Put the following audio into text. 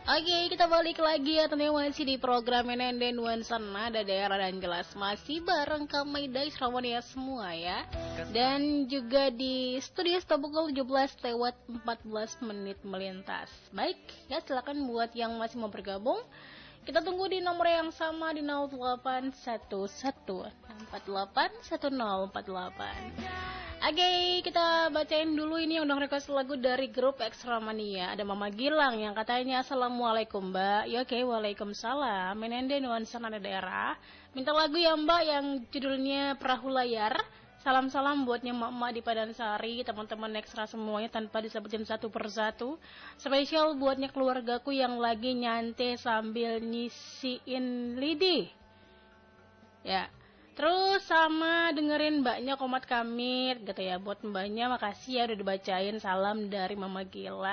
Oke, kita balik lagi ya tentunya masih di program NND Nuansa Nada Daerah dan Jelas. Masih bareng Kami Dais Ramonia semua ya. Dan juga di studio stop pukul 17 lewat 14 menit melintas. Baik, ya silakan buat yang masih mau bergabung. Kita tunggu di nomor yang sama di 0811481048. Oke, kita bacain dulu ini undang request lagu dari grup Extramania. Ada Mama Gilang yang katanya Assalamualaikum Mbak. Ya oke, waalaikumsalam. Menende Nuansa Nada Daerah. Minta lagu ya Mbak yang judulnya Perahu Layar. Salam-salam buatnya emak-emak di Padansari, teman-teman Extra semuanya tanpa disebutin satu persatu. Spesial buatnya keluargaku yang lagi nyantai sambil nyisiin lidi. Ya. Terus sama dengerin mbaknya Komat Kamit gitu ya. Buat mbaknya makasih ya udah dibacain salam dari Mama Gilang.